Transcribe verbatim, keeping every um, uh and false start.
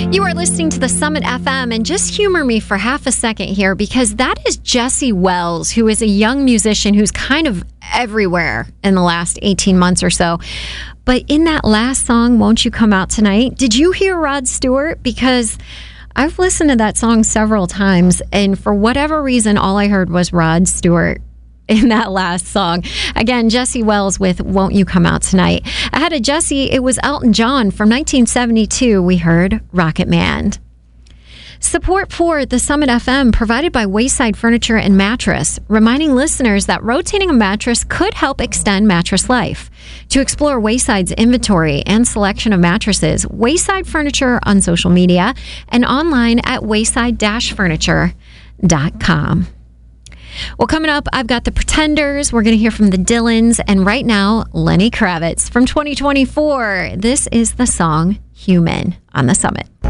You are listening to the Summit F M, and just humor me for half a second here, because that is Jesse Wells, who is a young musician who's kind of everywhere in the last eighteen months or so. But in that last song, Won't You Come Out Tonight, did you hear Rod Stewart? Because I've listened to that song several times, and for whatever reason, all I heard was Rod Stewart in that last song. Again, Jesse Wells with Won't You Come Out Tonight. Ahead of Jesse, it was Elton John from nineteen seventy-two. We heard Rocket Man. Support for the Summit F M provided by Wayside Furniture and Mattress, reminding listeners that rotating a mattress could help extend mattress life. To explore Wayside's inventory and selection of mattresses, Wayside Furniture on social media and online at wayside dash furniture dot com. Well, coming up, I've got the Pretenders. We're going to hear from the Dylans. And right now, Lenny Kravitz from twenty twenty-four. This is the song Human on the Summit.